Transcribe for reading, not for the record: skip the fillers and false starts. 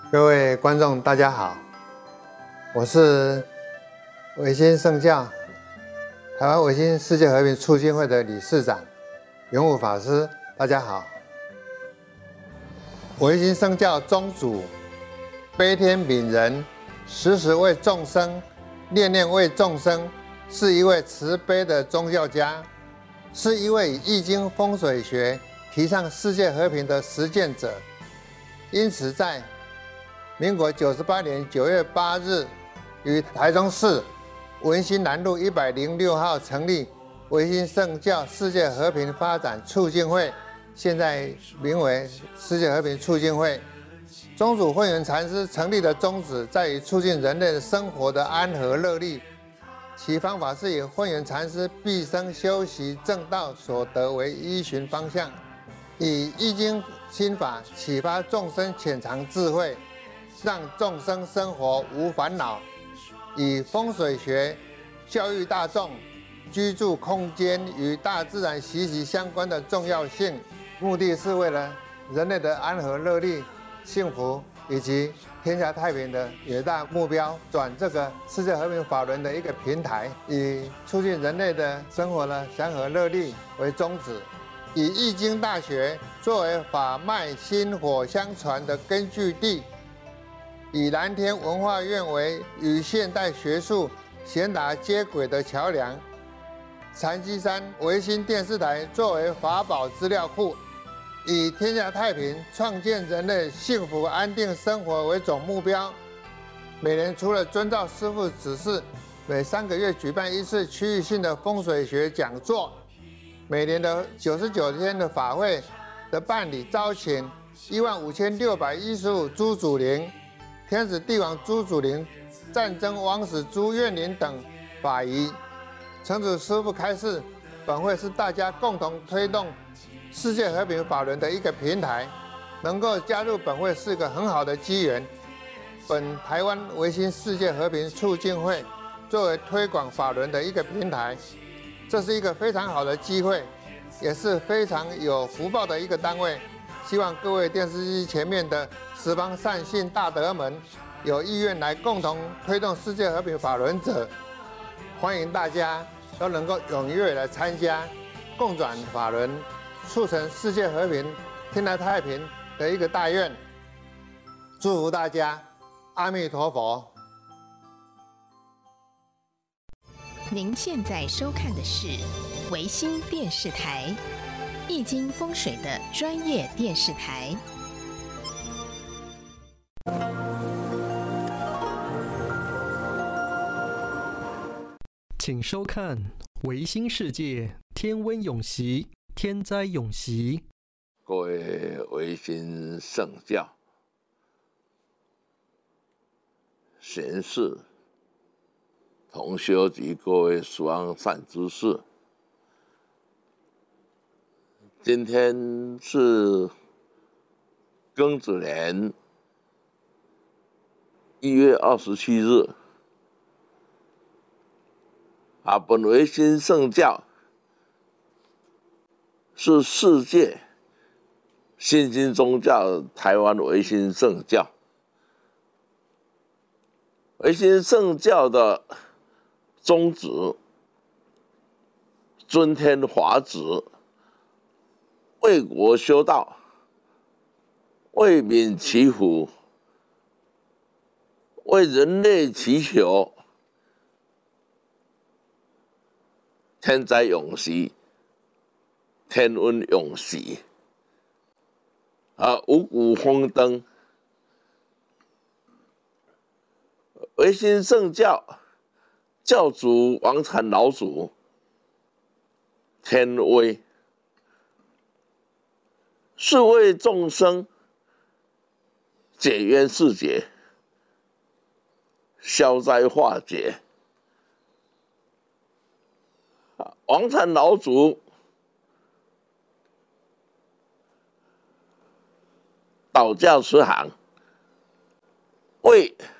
各位观众，大家好，我是维新圣教台湾维新世界和平促进会的理事长永武法师，大家好。维新圣教宗主悲天悯人，时时为众生，念念为众生，是一位慈悲的宗教家，是一位以易经风水学提倡世界和平的实践者。因此在民国98年9月8日，于台中市文心南路106号成立维新圣教世界和平发展促进会，现在名为世界和平促进会。宗主慧远禅师成立的宗旨在于促进人类生活的安和乐利，其方法是以慧远禅师毕生修习正道所得为依循方向，以易经心法启发众生潜藏智慧，让众生生活无烦恼，以风水学教育大众居住空间与大自然息息相关的重要性，目的是为了人类的安和乐利、幸福以及天下太平的远大目标，转这个世界和平法轮的一个平台，以促进人类的生活的祥和乐利为宗旨，以易经大学作为法脉薪火相传的根据地，以蓝天文化院为与现代学术贤达接轨的桥梁，禅机山维新电视台作为法宝资料库，以天下太平、创建人类幸福安定生活为总目标。每年除了遵照师父指示，每3个月举办一次区域性的风水学讲座，每年的99天的法会的办理，招请15615朱祖灵、天子帝王朱祖灵、战争王使朱愿麟等法仪。诚主师父开示，本会是大家共同推动世界和平法轮的一个平台，能够加入本会是个很好的机缘。本台湾维新世界和平促进会作为推广法轮的一个平台，这是一个非常好的机会，也是非常有福报的一个单位。希望各位电视机前面的十方善信大德们，有意愿来共同推动世界和平法轮者，欢迎大家都能够踊跃来参加，共转法轮，促成世界和平、天下太平的一个大愿。祝福大家，阿弥陀佛。 您现在收看的是维新电视台易经风水的专业电视台。 请收看维新世界天温永息，天灾永息。 各位维新圣教贤士、同修及各位十方善知识，今天是庚子年1月27日。本维新圣教是世界新兴宗教台湾维新圣教。维新圣教的宗旨，尊天法旨，为国修道，为民祈福，为人类祈求天灾永息，天温永息，五谷丰登。维新圣教教主王禅老祖天威，是为众生解冤释结，消灾化解。王禅老祖倒驾慈航，为